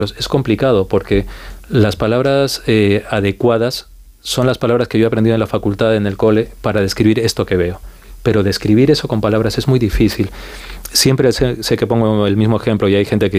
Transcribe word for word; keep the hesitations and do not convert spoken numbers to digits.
Es complicado porque las palabras eh, adecuadas son las palabras que yo he aprendido en la facultad, en el cole, para describir esto que veo. Pero describir eso con palabras es muy difícil. Siempre sé, sé que pongo el mismo ejemplo y hay gente que